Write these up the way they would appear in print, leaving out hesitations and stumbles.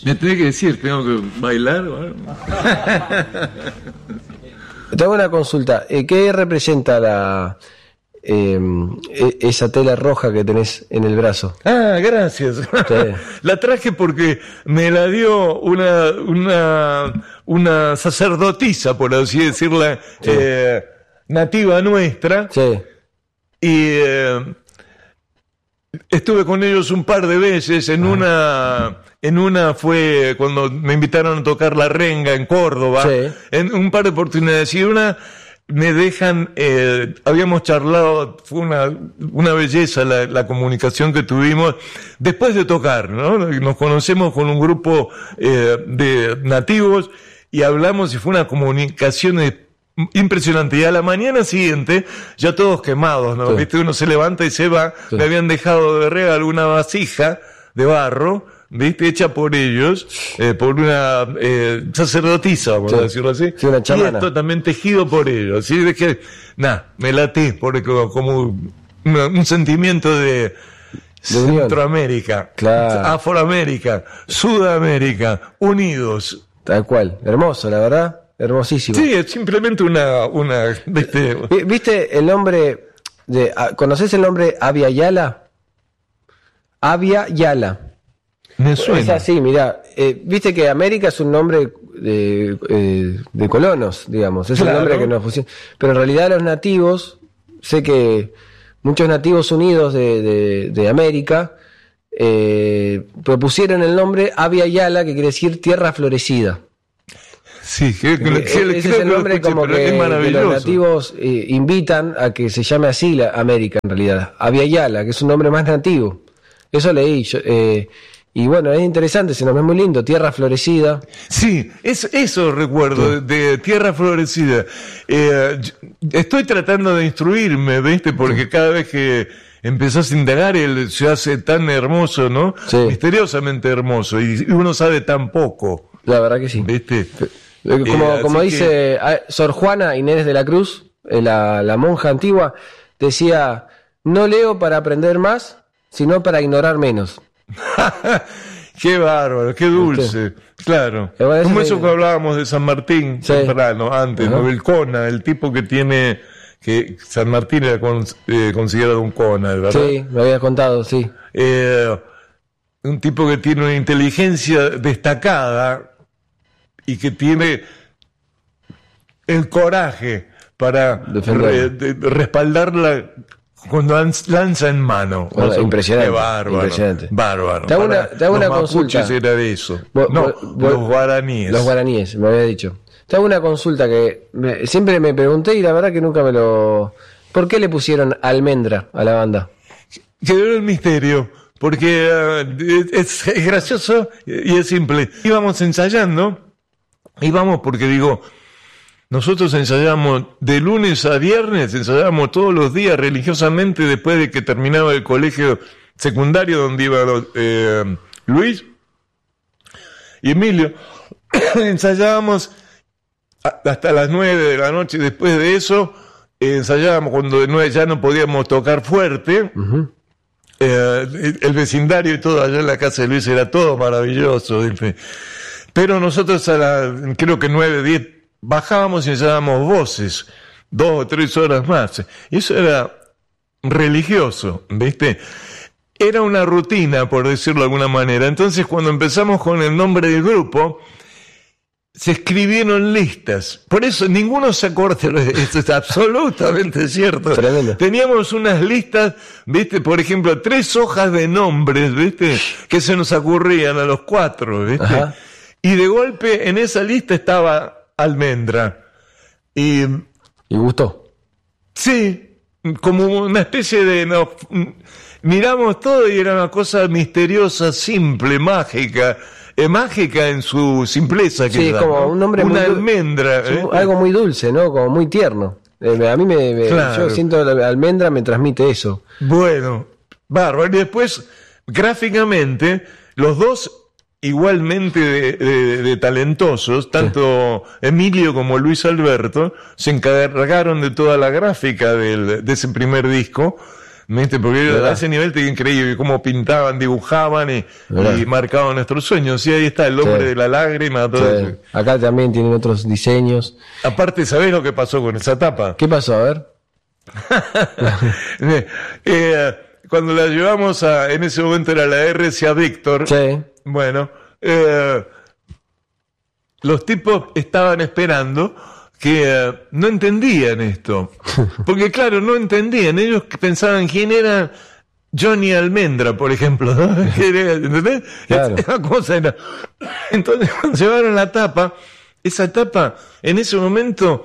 Me tenés que decir, ¿tengo que bailar o algo? Te hago una consulta. ¿Qué representa esa tela roja que tenés en el brazo? Ah, gracias. Sí. La traje porque me la dio una sacerdotisa, por así decirla, Sí. nativa nuestra. Sí. Y estuve con ellos un par de veces. En una fue cuando me invitaron a tocar la renga en Córdoba. Sí. En un par de oportunidades. Y una me dejan, habíamos charlado, fue una belleza la comunicación que tuvimos después de tocar, ¿no? Nos conocemos con un grupo de nativos y hablamos y fue una comunicación impresionante. Y a la mañana siguiente, ya todos quemados, ¿no? Sí. ¿Viste? Uno se levanta y se va, Sí. le habían dejado de regalo una vasija de barro, ¿viste? Hecha por ellos, por una sacerdotisa, por Sí. decirlo así. Sí, una Y chamana. esto también tejido por ellos. Así de que, me latí, porque como un sentimiento de unión. Centroamérica, Claro. Afroamérica, Sudamérica, unidos. Tal cual. Hermoso, la verdad. Hermosísimo. Sí, es simplemente una ¿viste? ¿Viste el nombre de... ¿Conocés el nombre Abya Yala? Abya Yala. Me Es suena. así, mirá. Viste que América es un nombre de colonos, digamos. Es Claro. el nombre que nos pusieron. Pero en realidad los nativos, sé que muchos nativos unidos de América propusieron el nombre Abya Yala, que quiere decir tierra florecida. Sí, Ese es el nombre como que es los maravilloso. nativos invitan a que se llame así América en realidad. Abya Yala, que es un nombre más nativo. Eso leí yo, y bueno, es interesante, ese nombre es muy lindo, tierra florecida. Sí, eso recuerdo de Tierra Florecida. Estoy tratando de instruirme, ¿viste? Porque cada vez que empezás a indagar, él se hace tan hermoso, ¿no? Sí. Misteriosamente hermoso, y uno sabe tan poco, La verdad que sí. ¿viste? Como así dice Sor Juana Inés de la Cruz, la monja antigua, decía, no leo para aprender más, sino para ignorar menos. Qué bárbaro, qué dulce, claro. Bueno, Como eso eso que hablábamos de San Martín, Sí. temprano, antes, Ajá. ¿no? El Cona, el tipo que San Martín era considerado un Cona, ¿verdad? Sí, me habías contado, sí. Un tipo que tiene una inteligencia destacada y que tiene el coraje para Defenderla. respaldarla cuando lanza en mano. Bueno, impresionante, Qué bárbaro. impresionante. Bárbaro. Te hago una- Para te hago los una consulta. mapuches era de eso. Vos- No, vos- los guaraníes. Los guaraníes, me había dicho. Te hago una consulta que siempre me pregunté y la verdad que nunca me lo... ¿Por qué le pusieron almendra a la banda? Quedó el misterio, porque es gracioso y es simple. Íbamos ensayando, porque digo, nosotros ensayamos de lunes a viernes, ensayábamos todos los días religiosamente después de que terminaba el colegio secundario donde iba Luis y Emilio. Ensayábamos hasta las 9 de la noche. Después de eso ensayábamos cuando de 9 ya no podíamos tocar fuerte. Ujú. El vecindario y todo allá en la casa de Luis era todo maravilloso. Pero nosotros creo que 9, 10 bajábamos y ensayábamos voces 2 o 3 horas más. Y eso era religioso, ¿viste? Era una rutina, por decirlo de alguna manera. Entonces, cuando empezamos con el nombre del grupo, se escribieron listas. Por eso ninguno se acuerda. Esto es absolutamente cierto. Tremendo. Teníamos unas listas, ¿viste? Por ejemplo, 3 hojas de nombres, ¿viste? Que se nos ocurrían a los 4, ¿viste? Ajá. Y de golpe en esa lista estaba Almendra. Y ¿Y gustó? sí, como una especie de... miramos todo y era una cosa misteriosa, simple, mágica. Mágica en su simpleza. Sí, quizás, como ¿no? un nombre una muy almendra. algo muy dulce, ¿no? Como muy tierno. A mí Claro. yo siento la almendra me transmite eso. Bueno, bárbaro. Y después, gráficamente, los dos igualmente de talentosos, tanto Emilio como Luis Alberto, se encargaron de toda la gráfica de ese primer disco, ¿Viste? Porque ¿verdad? a ese nivel te increíble cómo pintaban, dibujaban y marcaban nuestros sueños. Y ahí está el hombre de la lágrima. Todo Sí. eso. Acá también tienen otros diseños. Aparte, ¿sabés lo que pasó con esa tapa? ¿Qué pasó? A ver. Cuando la llevamos en ese momento era la RCA Víctor. Sí. Bueno, los tipos estaban esperando que no entendían esto. Porque claro, no entendían. Ellos pensaban quién era Johnny Almendra, por ejemplo. ¿No? ¿Entendés? Claro. Esa cosa era. Entonces, cuando llevaron la tapa, esa tapa, en ese momento,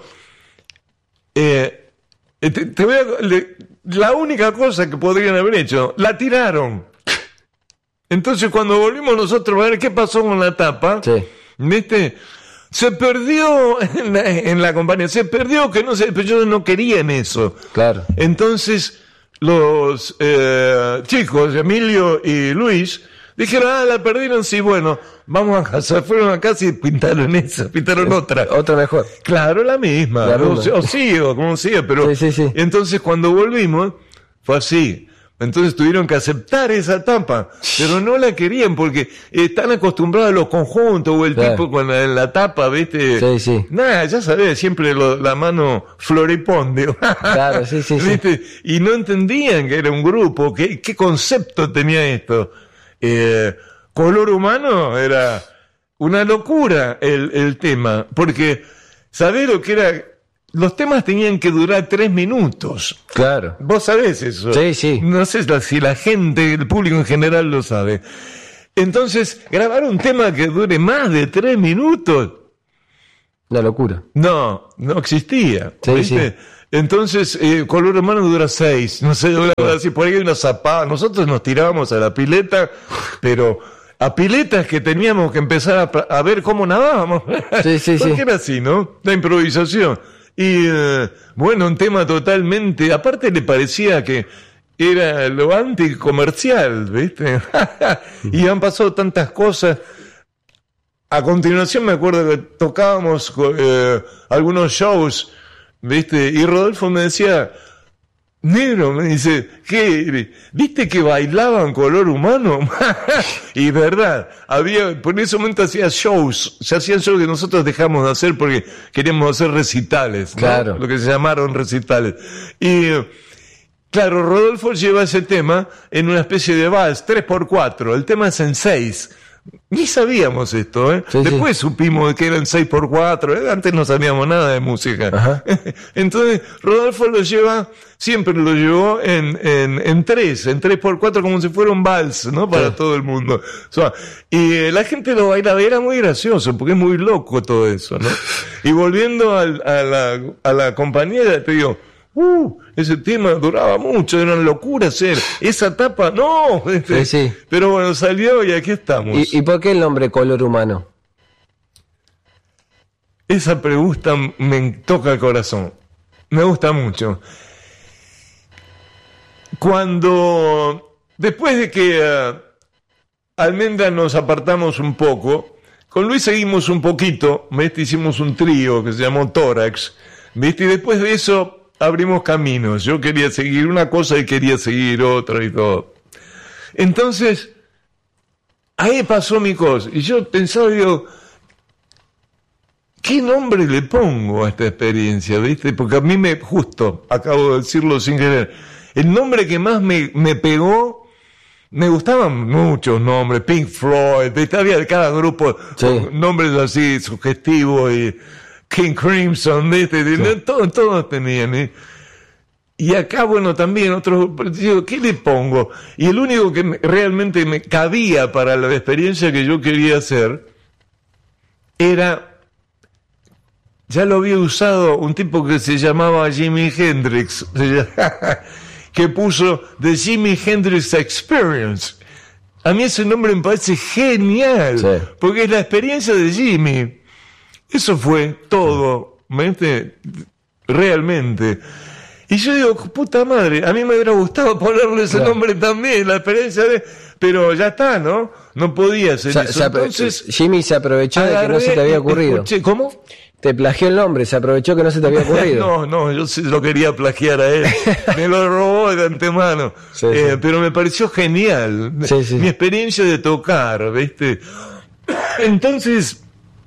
te voy la única cosa que podrían haber hecho, la tiraron. Entonces, cuando volvimos nosotros a ver qué pasó con la tapa, Sí. ¿viste? Se perdió en la compañía, se perdió que no sé, pero ellos no querían eso. Claro. Entonces, los chicos, Emilio y Luis, dijeron, la perdieron, sí, bueno, vamos a casa. Fueron a casa y pintaron esa, pintaron otra. Otra mejor. Claro, la misma. La misma. O sí, o como sea, pero. Sí. Entonces, cuando volvimos, fue así. Entonces tuvieron que aceptar esa tapa, pero no la querían porque están acostumbrados a los conjuntos o el Claro. tipo con la tapa, ¿viste? Sí. Nada, ya sabés, siempre la mano floriponde. Claro, sí. ¿Viste? Y no entendían que era un grupo, qué concepto tenía esto. Color humano era una locura el tema, porque ¿sabés lo que era? Los temas tenían que durar 3 minutos. Claro. Vos sabés eso. Sí. No sé si la gente, el público en general lo sabe. Entonces, grabar un tema que dure más de 3 minutos, Una locura. no existía. Sí, ¿viste? sí. Entonces, Color Humano dura 6. No sé, así por ahí hay una zapada. Nosotros nos tirábamos a la pileta, pero a piletas que teníamos que empezar a ver cómo nadábamos. Sí. Porque era así, ¿no? La improvisación. Y bueno, un tema totalmente. Aparte, le parecía que era lo anticomercial, ¿viste? Y han pasado tantas cosas. A continuación, me acuerdo que tocábamos algunos shows, ¿viste? Y Rodolfo me decía, negro, me dice, ¿qué? ¿Viste que bailaban Color Humano? Y verdad, por ese momento se hacían shows que nosotros dejamos de hacer porque queríamos hacer recitales, ¿no? Claro. Lo que se llamaron recitales. Y claro, Rodolfo lleva ese tema en una especie de vals, 3x4, el tema es en 6. Ni sabíamos esto, ¿eh? Sí. Después supimos que eran 6x4, antes no sabíamos nada de música. Ajá. Entonces, Rodolfo siempre lo llevó en 3x4, como si fuera un vals, ¿no? Para todo el mundo. O sea, y la gente lo bailaba, era muy gracioso, porque es muy loco todo eso, ¿no? Y volviendo a la compañera, te digo, ese tema duraba mucho, era una locura hacer. Esa tapa, no. Sí. Pero bueno, salió y aquí estamos. ¿Y por qué el nombre Color Humano? Esa pregunta me toca el corazón. Me gusta mucho. Después de que Almendra nos apartamos un poco, con Luis seguimos un poquito, ¿viste? Hicimos un trío que se llamó Tórax, ¿viste? Y después de eso abrimos caminos. Yo quería seguir una cosa y quería seguir otra y todo. Entonces, ahí pasó mi cosa. Y yo pensaba, digo, ¿qué nombre le pongo a esta experiencia? ¿Viste? Porque a mí justo, acabo de decirlo sin querer, el nombre que más me pegó, me gustaban muchos nombres, Pink Floyd, ¿viste? Había de cada grupo nombres así sugestivos y King Crimson, ¿viste? Sí. Todos tenían, ¿eh? Y acá, bueno, también otros, digo, ¿qué le pongo? Y el único que realmente me cabía para la experiencia que yo quería hacer era, ya lo había usado un tipo que se llamaba Jimi Hendrix, que puso The Jimi Hendrix Experience. A mí ese nombre me parece genial, porque es la experiencia de Jimi. Eso fue todo, ¿viste? Realmente. Y yo digo, puta madre, a mí me hubiera gustado ponerle ese nombre también, la experiencia de... Pero ya está, ¿no? No podía hacer eso. Entonces, Jimi se aprovechó de que no se te había ocurrido. ¿Cómo? te plagió el nombre, se aprovechó que no se te había ocurrido. No, yo sí lo quería plagiar a él. Me lo robó de antemano. Sí, sí. Pero me pareció genial. Sí, sí. Mi experiencia de tocar, ¿viste? Entonces,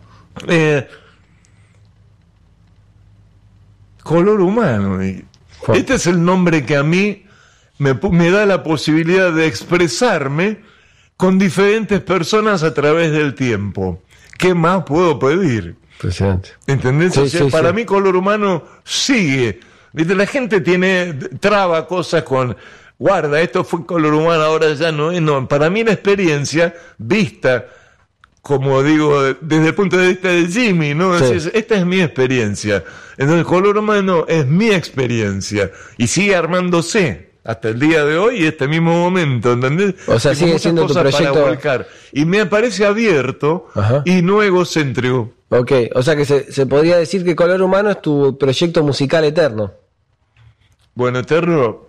Color Humano. Este es el nombre que a mí me da la posibilidad de expresarme con diferentes personas a través del tiempo. ¿Qué más puedo pedir? Impresionante. ¿Entendés? Sí, O sea, sí, para sí. mí Color Humano sigue. ¿Viste? La gente traba cosas con, guarda, esto fue Color Humano, ahora ya no es. No, para mí la experiencia vista, como digo, desde el punto de vista de Jimmy, ¿no? Sí. Decís, esta es mi experiencia. Entonces Color Humano es mi experiencia y sigue armándose hasta el día de hoy y este mismo momento, ¿entendés? O sea, Tengo sigue muchas siendo tu cosas para proyecto. volcar. Y me parece abierto Ajá. y no egocéntrico. Ok, o sea que se podría decir que Color Humano es tu proyecto musical eterno. Bueno, eterno,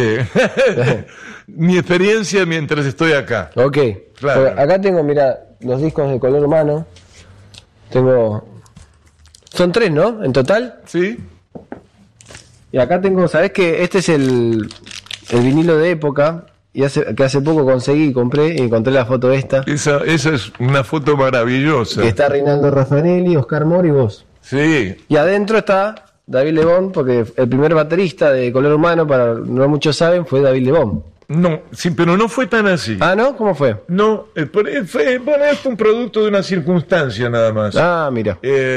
mi experiencia mientras estoy acá. Ok. Claro. Porque acá tengo, mira, los discos de Color Humano. Son 3, ¿no? En total. ¿Sí? Y acá tengo, ¿sabés qué? Este es el vinilo de época. Y que hace poco conseguí, compré y encontré la foto esta. Esa es una foto maravillosa. Que está Reinaldo Raffanelli, Oscar Mori y vos. Sí. Y adentro está David Lebón, porque el primer baterista de Color Humano, para no muchos saben, fue David Lebón. No, sí, pero no fue tan así. Ah, ¿no? ¿Cómo fue? No, fue un producto de una circunstancia nada más. Ah, mira.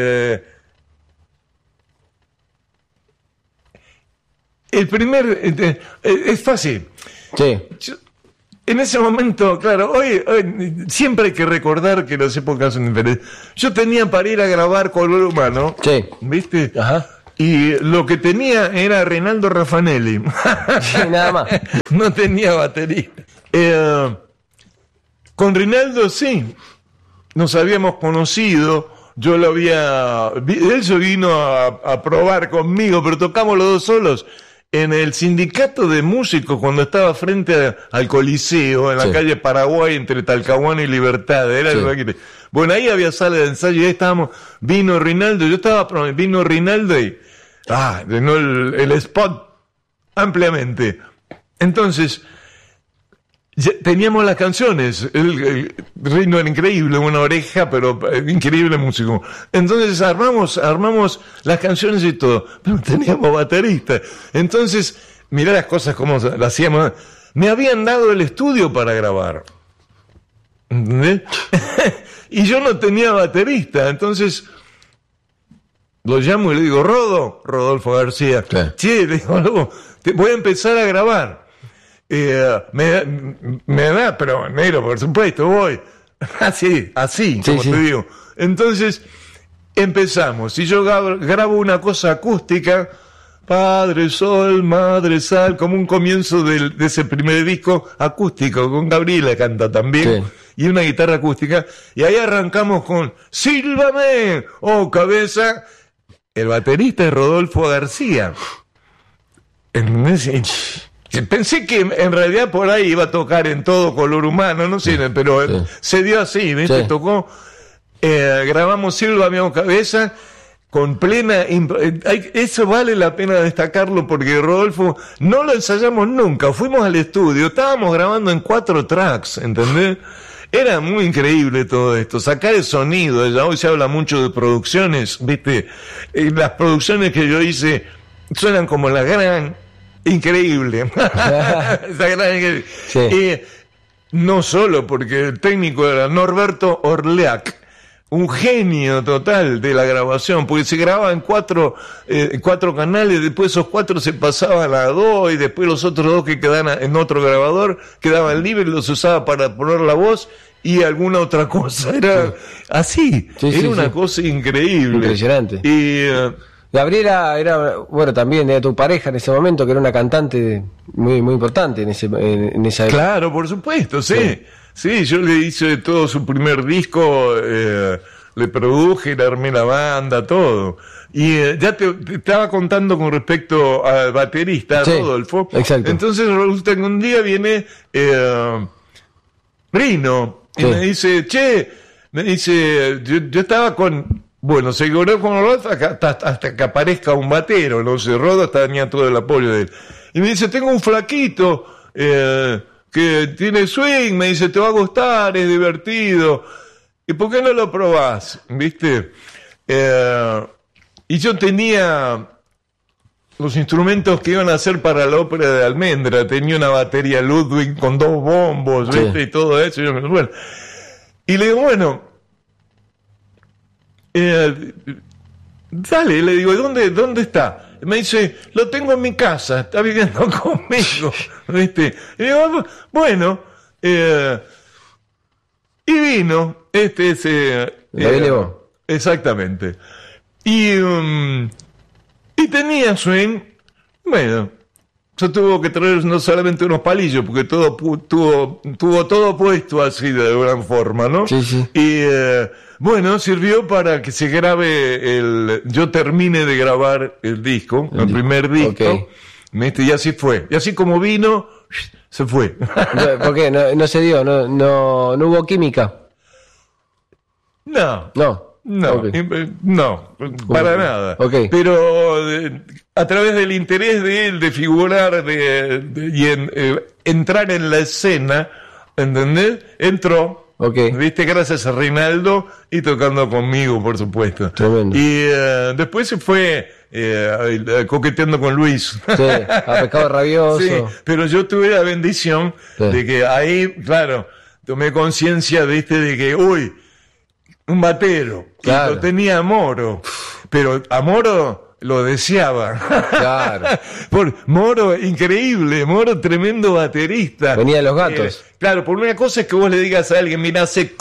El primer... es fácil. Sí. En ese momento, claro, hoy siempre hay que recordar que las épocas son diferentes. Yo tenía para ir a grabar Color Humano, Sí. ¿viste? Ajá. Y lo que tenía era Reinaldo Raffanelli. Sí, nada más. No tenía baterista. Con Reinaldo sí, nos habíamos conocido. Yo lo había... Él se vino a probar conmigo, pero tocamos los dos solos. En el sindicato de músicos, cuando estaba frente al Coliseo, en la Sí. calle Paraguay, entre Talcahuano y Libertad, era Sí. bueno, ahí había sala de ensayo, y ahí estábamos, vino Rinaldo y llenó el spot ampliamente. Entonces, teníamos las canciones, el Rino era increíble, una oreja, pero increíble músico. Entonces armamos las canciones y todo, pero teníamos baterista. Entonces, mirá las cosas como las hacíamos. Me habían dado el estudio para grabar, ¿entendés? Y yo no tenía baterista, entonces lo llamo y le digo, Rodolfo García, Sí. che, le digo, loco, voy a empezar a grabar. Me da, pero negro, por supuesto, voy. Así, Sí, como sí. te digo. Entonces, empezamos. Si yo grabo una cosa acústica, Padre Sol, Madre Sal, como un comienzo de ese primer disco acústico, con Gabriela canta también, Sí. y una guitarra acústica, y ahí arrancamos con Sílvame, oh cabeza. El baterista es Rodolfo García. Pensé que en realidad por ahí iba a tocar en todo Color Humano, no sé, pero Sí. se dio así, ¿viste? Sí. Tocó, grabamos Silva mi cabeza con plena... eso vale la pena destacarlo porque Rodolfo no lo ensayamos nunca, fuimos al estudio, estábamos grabando en 4 tracks, ¿entendés? Era muy increíble todo esto, sacar el sonido, ya hoy se habla mucho de producciones, ¿viste? Las producciones que yo hice suenan como la gran... Increíble. Esa gran increíble. Sí. No solo porque el técnico era Norberto Orleac, un genio total de la grabación, porque se grababa en 4 canales, después esos 4 se pasaban a 2 y después los otros 2 que quedaban en otro grabador quedaban libres, los usaba para poner la voz y alguna otra cosa. Era así, Sí, era sí, una sí. cosa increíble. Impresionante. Y... Gabriela era, bueno, también era tu pareja en ese momento, que era una cantante muy muy importante en esa época. Claro, por supuesto, sí. Sí, yo le hice todo su primer disco, le produje, le armé la banda, todo. Y ya te estaba contando con respecto al baterista, Sí, Rodolfo. exacto. Entonces resulta que un día viene Rino y Sí. me dice, yo estaba con Bueno, se quebró con Rodas hasta que aparezca un batero, no sé, Rodas tenía todo el apoyo de él. Y me dice, tengo un flaquito que tiene swing, me dice, te va a gustar, es divertido. ¿Y por qué no lo probás? ¿Viste? Y yo tenía los instrumentos que iban a hacer para la ópera de Almendra, tenía una batería Ludwig con 2 bombos, ¿viste? Sí. Y todo eso. Bueno. Y le digo, bueno, dale, le digo, ¿dónde está? Me dice, lo tengo en mi casa, está viviendo conmigo, ¿viste? Y digo, bueno, y vino, exactamente. Y tenía swing, bueno, yo tuve que traer no solamente unos palillos, porque todo tuvo todo puesto así de gran forma, ¿no? Sí, sí. Y bueno, sirvió para que se grabe yo termine de grabar el disco, el primer disco, okay. Y así fue. Y así como vino, se fue. ¿Por qué? No se dio, no hubo química. No, okay. No, para nada. Okay. Pero a través del interés de él de figurar entrar en la escena, ¿entendés? Entró. Okay. Viste, gracias a Reinaldo y tocando conmigo, por supuesto. Tremendo. Y después se fue coqueteando con Luis. Sí, a Pescado Rabioso. Sí, pero yo tuve la bendición de que ahí, claro, tomé conciencia, viste, de que, uy, un batero. Claro. Y lo tenía a Moro. Pero a Moro lo deseaba. Claro. Por Moro, increíble, Moro, tremendo baterista. Venía de Los Gatos. Claro, por una cosa es que vos le digas a alguien, mira, hace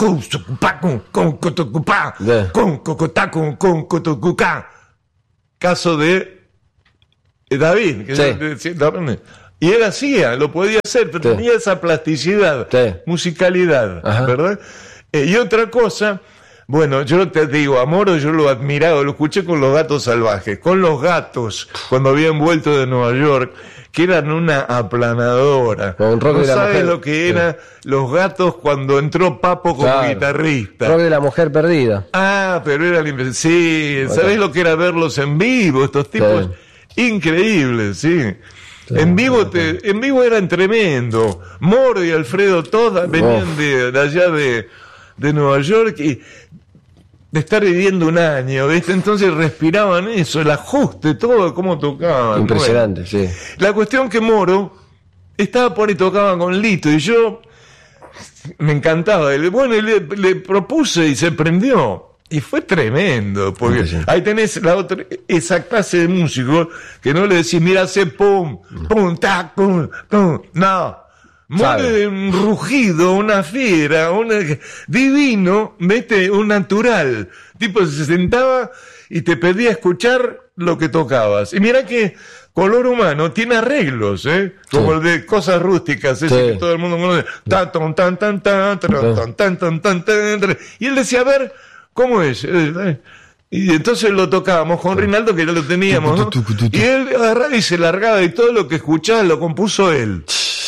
caso de David, que sí. Y él hacía, lo podía hacer, pero sí. tenía esa plasticidad, sí. musicalidad, ajá. ¿verdad? Y otra cosa, bueno, yo te digo, a Moro yo lo admiraba, lo escuché con Los Gatos Salvajes, con Los Gatos, cuando habían vuelto de Nueva York, que eran una aplanadora. Con rock no de la sabes mujer. Lo que eran Los Gatos cuando entró Papo como claro. guitarrista. Rock de la mujer perdida. Ah, pero era sí, ¿sabés lo que era verlos en vivo? Estos tipos increíbles, sí. En vivo eran tremendo. Moro y Alfredo todas venían de allá de Nueva York y de estar viviendo un año, ¿viste? Entonces respiraban eso, el ajuste, todo, cómo tocaban. Impresionante, bueno. sí. La cuestión que Moro estaba por ahí, tocaba con Lito, y yo me encantaba. Bueno, le propuse y se prendió. Y fue tremendo, porque ahí tenés la otra, esa clase de músico que no le decís, mira, hace pum, pum, tac, pum, pum, no. Muere un rugido, una fiera, divino, ¿viste? Un natural. Tipo, se sentaba y te pedía escuchar lo que tocabas. Y mira que Color Humano tiene arreglos, como el de Cosas Rústicas, ese que todo el mundo conoce. Y él decía, a ver, ¿cómo es? Y entonces lo tocábamos con Reinaldo, que ya lo teníamos, ¿no? Y él agarraba y se largaba, y todo lo que escuchaba lo compuso él.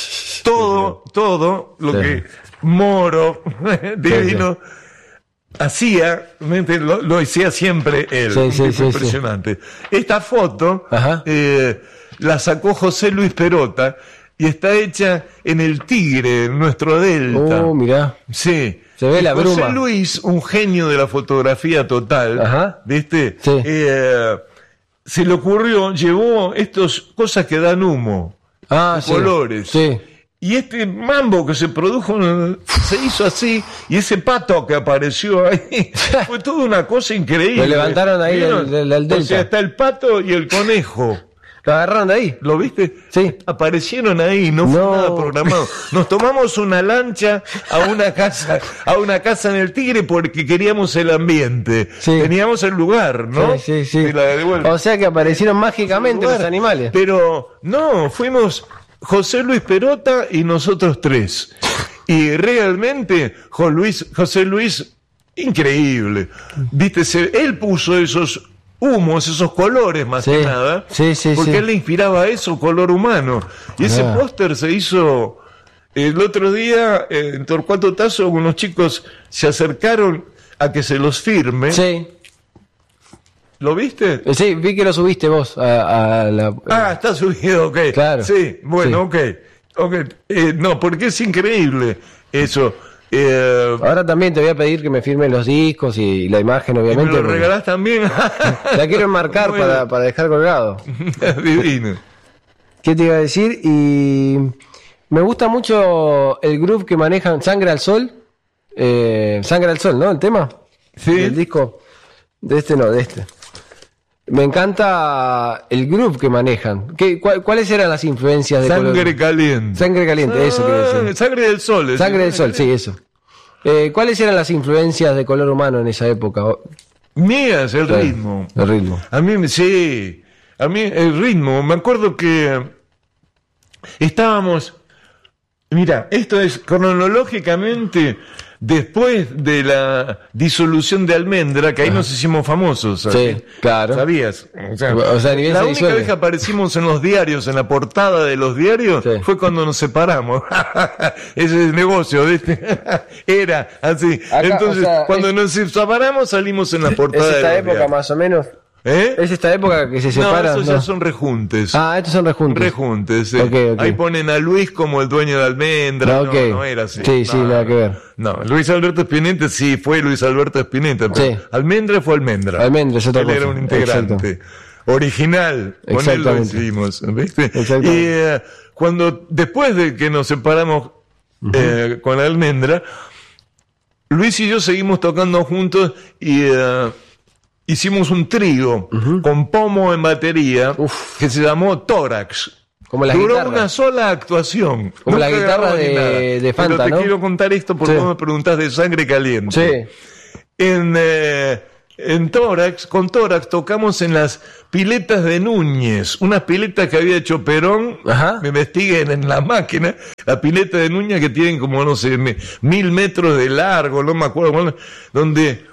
Todo lo que Moro, divino, hacía, lo hacía siempre él. Impresionante. Esta foto la sacó José Luis Perota y está hecha en el Tigre, en nuestro delta. Oh, mirá. Sí. Se ve la bruma. José Luis, un genio de la fotografía total, ¿viste? Sí. Se le ocurrió, llevó estas cosas que dan humo, colores. Sí. Y este mambo que se produjo se hizo así, y ese pato que apareció ahí fue toda una cosa increíble. Lo levantaron ahí del delta. O sea, está el pato y el conejo. ¿Lo agarraron de ahí? ¿Lo viste? Sí. Aparecieron ahí, no fue nada programado. Nos tomamos una lancha a una casa en el Tigre porque queríamos el ambiente. Sí. Teníamos el lugar, ¿no? Sí. O sea que aparecieron mágicamente los animales. Pero no, fuimos José Luis Perota y nosotros tres. Y realmente José Luis, increíble. Viste, él puso esos humos, esos colores más que nada, porque él le inspiraba eso, Color Humano. Y ese póster se hizo el otro día en Torcuato Tazo. Unos chicos se acercaron a que se los firme. ¿Lo viste? Sí, vi que lo subiste vos a la... Está subido, ok. Claro. Sí, bueno, Sí. ok. No, porque es increíble eso. Ahora también te voy a pedir que me firmen los discos y la imagen, ¿Me obviamente. lo porque regalás también? la quiero enmarcar Bueno. para dejar colgado. Divino. ¿Qué te iba a decir? Y me gusta mucho el groove que manejan Sangre al Sol. Sangre al Sol, ¿no? El tema Sí. del disco. De este. Me encanta el groove que manejan. ¿Cuáles eran las influencias de Sangre color? caliente. Sangre caliente, eso quiero decir. Sangre del sol. Sangre del Sol, sí, eso. ¿Cuáles eran las influencias de Color Humano en esa época? Mías, el Sí, ritmo. El ritmo. A mí, sí. A mí, el ritmo. Me acuerdo que estábamos. Mira, esto es cronológicamente después de la disolución de Almendra, que ahí nos hicimos famosos. ¿Sabes? Sí, claro. ¿Sabías? O sea, a nivel la se única disuelve. vez que aparecimos en los diarios, en la portada de los diarios, Sí. fue cuando nos separamos. Ese es el negocio, ¿viste? Era así. Acá, Entonces, o sea, cuando nos separamos, salimos en la portada ¿Es de esta los época diarios. más o menos? ¿Eh? ¿Es esta época que se No, separan? esos ya No. son rejuntes. Estos son rejuntos. Rejuntes, sí. Ok. Ahí ponen a Luis como el dueño de Almendra. Ok. No era así. Sí, sí, nada que ver. No, Luis Alberto Spinetta sí fue Luis Alberto Spinetta, pero Sí. Almendra fue Almendra. Almendra es otra Él cosa. era un integrante original. Con él lo Exactamente. decidimos, ¿viste? Exactamente. Y cuando, después de que nos separamos con Almendra, Luis y yo seguimos tocando juntos y hicimos un trío con Pomo en batería que se llamó Tórax. Como las Duró guitarras. una sola actuación. Como la Nunca guitarra grabó ni de- nada. de Fanta, Pero te ¿no? quiero contar esto porque Sí. vos me preguntás de Sangre Caliente. Sí. En Tórax, con Tórax tocamos en las piletas de Núñez, unas piletas que había hecho Perón, Ajá. me investiguen en la máquina, la pileta de Núñez que tienen como, no sé, 1000 metros de largo, no me acuerdo, bueno, donde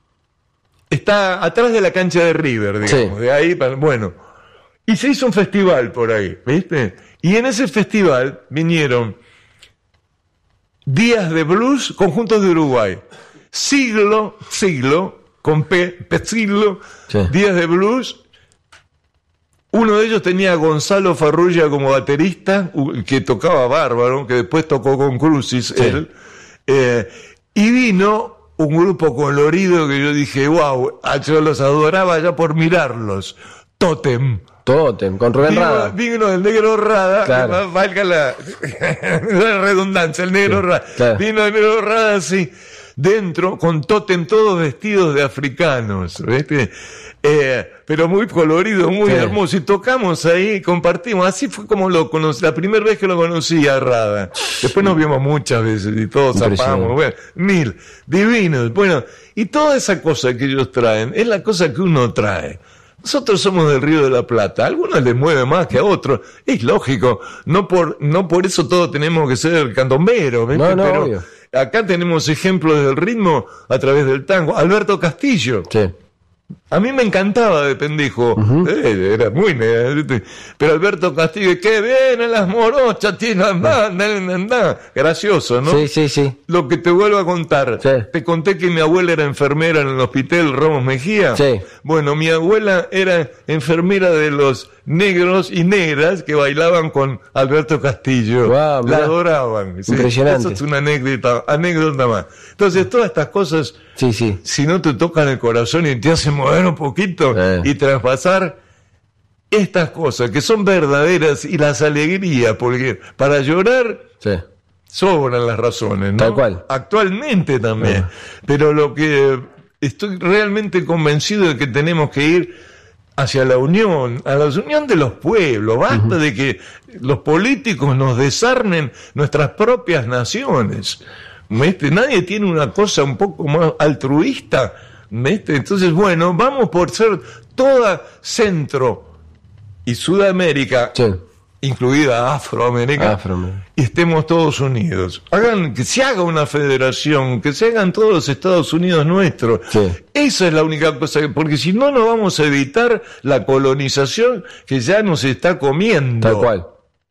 está atrás de la cancha de River, digamos, Sí. de ahí, bueno, y se hizo un festival por ahí, ¿viste? Y en ese festival vinieron Días de Blues, conjuntos de Uruguay. Siglo, con Siglo, Sí. Días de Blues. Uno de ellos tenía a Gonzalo Farrugia como baterista, que tocaba bárbaro, que después tocó con Crucis, Sí. él. Y vino un grupo colorido que yo dije, wow, yo los adoraba ya por mirarlos. Totem. Totem, con Rubén Rada. Vino el negro Rada, Claro. valga la redundancia, el negro Rada. claro. Vino el negro Rada así, dentro, con Totem, todos vestidos de africanos, ¿viste? Pero muy colorido, muy Sí. hermoso. Y tocamos ahí, compartimos. Así fue como lo conocí, la primera vez que lo conocí a Rada. Después nos vimos muchas veces y todos zapamos, bueno, divinos. Bueno, y toda esa cosa que ellos traen es la cosa que uno trae. Nosotros somos del Río de la Plata, a algunos les mueve más que a otros, es lógico, no por eso todos tenemos que ser candomberos, ¿viste? No, Pero obvio. acá tenemos ejemplos del ritmo a través del tango. Alberto Castillo, Sí. a mí me encantaba de pendejo, era muy ¿viste? Pero Alberto Castillo, que vienen las morochas, tiene andá, gracioso, ¿no? Sí, sí, sí. Lo que te vuelvo a contar, Sí. te conté que mi abuela era enfermera en el hospital Ramos Mejía. Sí. Bueno, mi abuela era enfermera de los negros y negras que bailaban con Alberto Castillo. Guau, La mirá. adoraban. ¿sí? Impresionante. Eso es una anécdota más. Entonces, todas estas cosas, Sí, sí. si no te tocan el corazón y te hacen mover un poquito y traspasar estas cosas que son verdaderas y las alegrías, porque para llorar Sí. sobran las razones, ¿no? Tal cual. Actualmente también. Pero lo que estoy realmente convencido de que tenemos que ir hacia la unión, a la unión de los pueblos. Basta de que los políticos nos desarmen nuestras propias naciones. ¿Viste? Nadie tiene una cosa un poco más altruista. ¿Viste? Entonces, bueno, vamos por ser toda Centro y Sudamérica, Sí. incluida Afroamérica, Afroamérica. y estemos todos unidos. Que se haga una federación, que se hagan todos los Estados Unidos nuestros. Sí. Esa es la única cosa, porque si no, no vamos a evitar la colonización que ya nos está comiendo. Tal cual.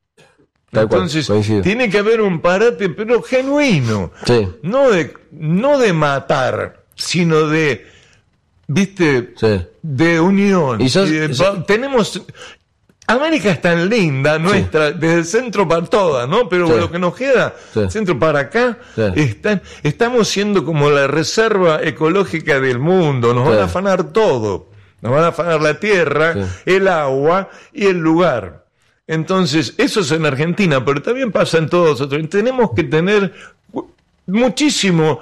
Tal cual, Entonces, coincido. tiene que haber un parate, pero genuino. Sí. No de matar, sino de ¿viste? Sí. De unión. Y tenemos... América es tan linda, nuestra, desde el centro para todas, ¿no? Pero lo que nos queda, centro para acá, estamos siendo como la reserva ecológica del mundo, nos van a afanar todo, nos van a afanar la tierra, el agua y el lugar. Entonces, eso es en Argentina, pero también pasa en todos otros. Tenemos que tener muchísimo...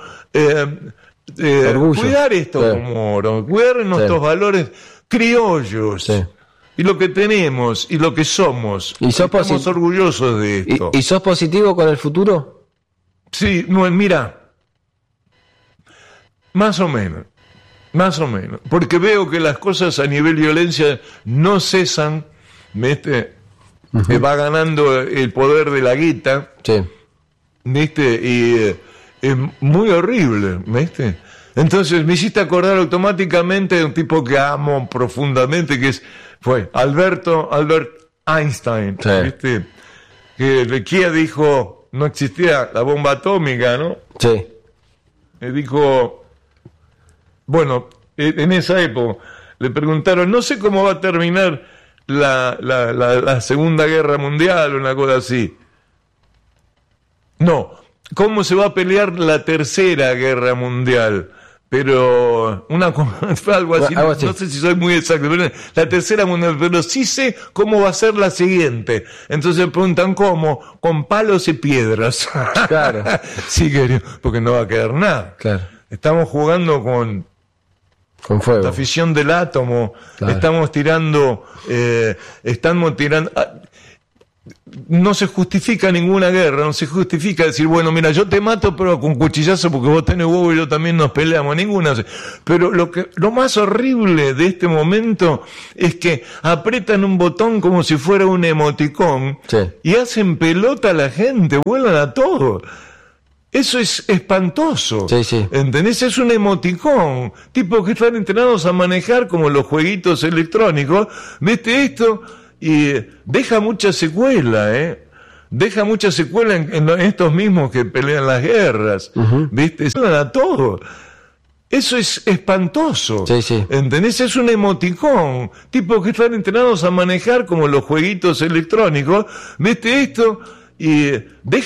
cuidar esto como oro, cuidar nuestros valores criollos. Y lo que tenemos y lo que somos. ¿Y estamos orgullosos de esto. ¿Y sos positivo con el futuro? Sí, no, mira, más o menos, porque veo que las cosas a nivel violencia no cesan, ¿viste? Va ganando el poder de la guita, ¿viste? Y es muy horrible, ¿viste? Entonces me hiciste acordar automáticamente de un tipo que amo profundamente, fue Albert Einstein, ¿viste? Que dijo, no existía la bomba atómica, ¿no? Sí. Dijo, bueno, en esa época le preguntaron, no sé cómo va a terminar la Segunda Guerra Mundial o una cosa así. No, ¿cómo se va a pelear la Tercera Guerra Mundial? Pero algo así, no sé si soy muy exacto, pero la Tercera Mundial, pero sí sé cómo va a ser la siguiente. Entonces me preguntan cómo, con palos y piedras. Claro. Sí, querido, porque no va a quedar nada. Claro. Estamos jugando con fuego. La fisión del átomo, estamos tirando, no se justifica ninguna guerra, no se justifica decir, bueno, mira, yo te mato pero con cuchillazo porque vos tenés huevo y yo también nos peleamos, ninguna. Pero lo más horrible de este momento es que apretan un botón como si fuera un emoticón y hacen pelota a la gente, vuelan a todo. Eso es espantoso. ¿Entendés? Es un emoticón. Tipos que están entrenados a manejar como los jueguitos electrónicos. ¿Viste esto? Y deja mucha secuela, Deja mucha secuela en estos mismos que pelean las guerras. ¿Viste? Se a todo. Eso es espantoso. ¿Entendés? Es un emoticón. Tipos que están entrenados a manejar como los jueguitos electrónicos. ¿Viste esto? Y deja